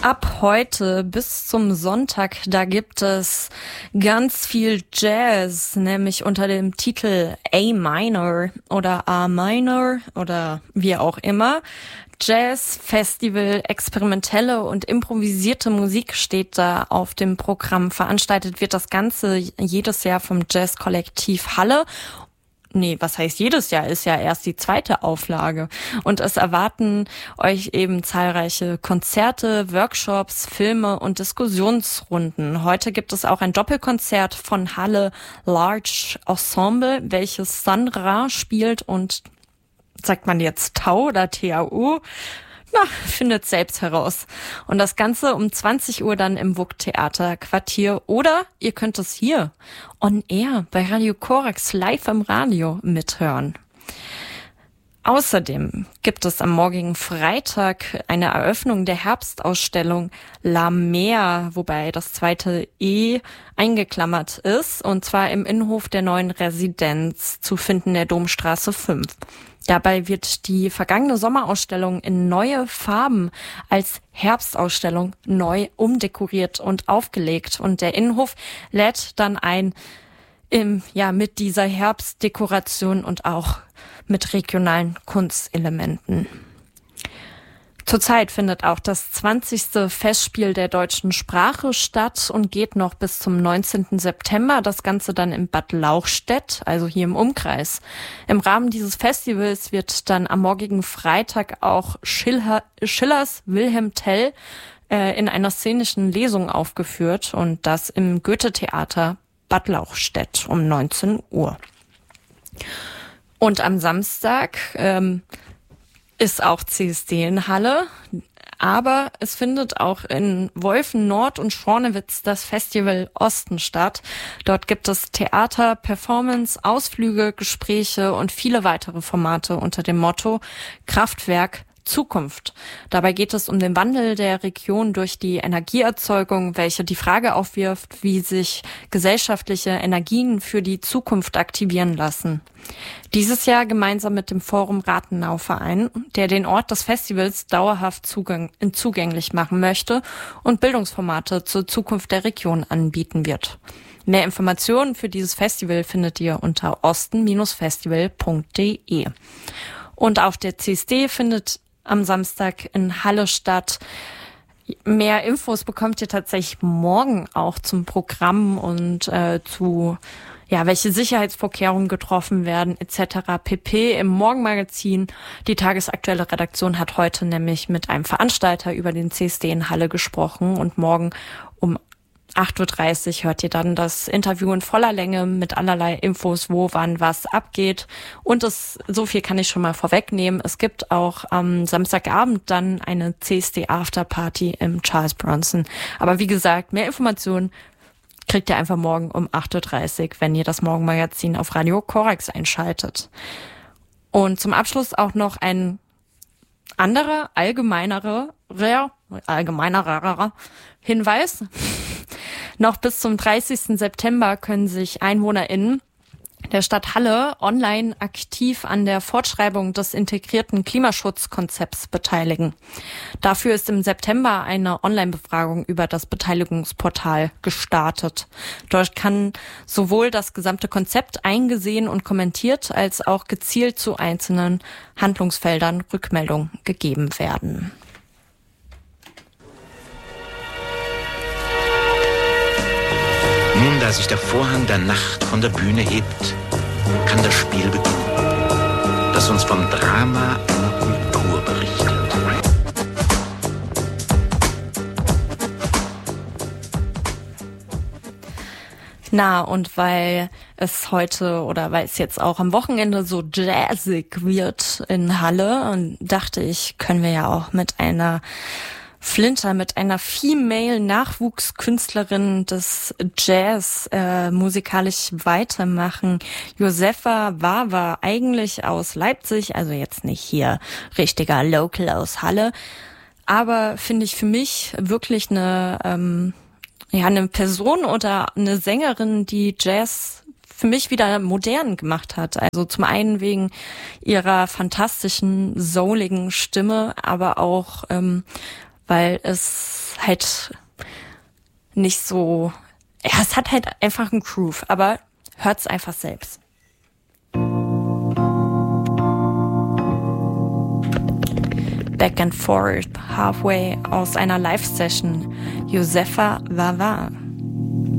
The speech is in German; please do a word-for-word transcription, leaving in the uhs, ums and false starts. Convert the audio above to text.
Ab heute bis zum Sonntag, da gibt es ganz viel Jazz, nämlich unter dem Titel A Minor oder A Minor oder wie auch immer. Jazz, Festival, experimentelle und improvisierte Musik steht da auf dem Programm. Veranstaltet wird das Ganze jedes Jahr vom Jazz-Kollektiv Halle. Nee, was heißt jedes Jahr? Ist ja erst die zweite Auflage. Und es erwarten euch eben zahlreiche Konzerte, Workshops, Filme und Diskussionsrunden. Heute gibt es auch ein Doppelkonzert von Halle Large Ensemble, welches Sun Ra spielt und, sagt man jetzt Tau oder T A U? Na, findet selbst heraus. Und das Ganze um zwanzig Uhr dann im W U K-Theater Quartier. Oder ihr könnt es hier on air bei Radio Korax live im Radio mithören. Außerdem gibt es am morgigen Freitag eine Eröffnung der Herbstausstellung La Mer, wobei das zweite E eingeklammert ist, und zwar im Innenhof der neuen Residenz, zu finden der Domstraße fünf. Dabei wird die vergangene Sommerausstellung in neue Farben als Herbstausstellung neu umdekoriert und aufgelegt. Und der Innenhof lädt dann ein, im, ja, mit dieser Herbstdekoration und auch mit regionalen Kunstelementen. Zurzeit findet auch das zwanzigste Festspiel der deutschen Sprache statt und geht noch bis zum neunzehnten September. Das Ganze dann in Bad Lauchstädt, also hier im Umkreis. Im Rahmen dieses Festivals wird dann am morgigen Freitag auch Schiller, Schillers Wilhelm Tell äh, in einer szenischen Lesung aufgeführt, und das im Goethe-Theater Bad Lauchstädt um neunzehn Uhr. Und am Samstag ähm, ist auch C S D in Halle, aber es findet auch in Wolfen Nord und Schornewitz das Festival Osten statt. Dort gibt es Theater, Performance, Ausflüge, Gespräche und viele weitere Formate unter dem Motto Kraftwerk Zukunft. Dabei geht es um den Wandel der Region durch die Energieerzeugung, welche die Frage aufwirft, wie sich gesellschaftliche Energien für die Zukunft aktivieren lassen. Dieses Jahr gemeinsam mit dem Forum Rathenau-Verein, der den Ort des Festivals dauerhaft zugang- zugänglich machen möchte und Bildungsformate zur Zukunft der Region anbieten wird. Mehr Informationen für dieses Festival findet ihr unter osten Bindestrich festival punkt de. Und auch der C S D findet am Samstag in Halle statt. Mehr Infos bekommt ihr tatsächlich morgen auch zum Programm und äh, zu, ja, welche Sicherheitsvorkehrungen getroffen werden et cetera pp. Im Morgenmagazin. Die tagesaktuelle Redaktion hat heute nämlich mit einem Veranstalter über den C S D in Halle gesprochen, und morgen um acht Uhr dreißig hört ihr dann das Interview in voller Länge mit allerlei Infos, wo, wann, was abgeht. Und es, so viel kann ich schon mal vorwegnehmen. Es gibt auch am Samstagabend dann eine C S D Afterparty im Charles Bronson. Aber wie gesagt, mehr Informationen kriegt ihr einfach morgen um acht Uhr dreißig, wenn ihr das Morgenmagazin auf Radio Korax einschaltet. Und zum Abschluss auch noch ein anderer, allgemeinerer, allgemeinerer Hinweis. Noch bis zum dreißigsten September können sich EinwohnerInnen der Stadt Halle online aktiv an der Fortschreibung des integrierten Klimaschutzkonzepts beteiligen. Dafür ist im September eine Online-Befragung über das Beteiligungsportal gestartet. Dort kann sowohl das gesamte Konzept eingesehen und kommentiert, als auch gezielt zu einzelnen Handlungsfeldern Rückmeldung gegeben werden. Nun, da sich der Vorhang der Nacht von der Bühne hebt, kann das Spiel beginnen, das uns vom Drama einer Kultur berichtet. Na, und weil es heute oder weil es jetzt auch am Wochenende so jazzig wird in Halle, dachte ich, können wir ja auch mit einer Flinter, mit einer Female-Nachwuchskünstlerin des Jazz äh, musikalisch weitermachen. Josefa Wawa, eigentlich aus Leipzig, also jetzt nicht hier richtiger Local aus Halle, aber finde ich für mich wirklich eine ähm, ja eine Person oder eine Sängerin, die Jazz für mich wieder modern gemacht hat. Also zum einen wegen ihrer fantastischen, souligen Stimme, aber auch ähm, weil es halt nicht so, ja, es hat halt einfach einen Groove, aber hört's einfach selbst. Back and Forth, Halfway aus einer Live-Session, Josefa Wawa.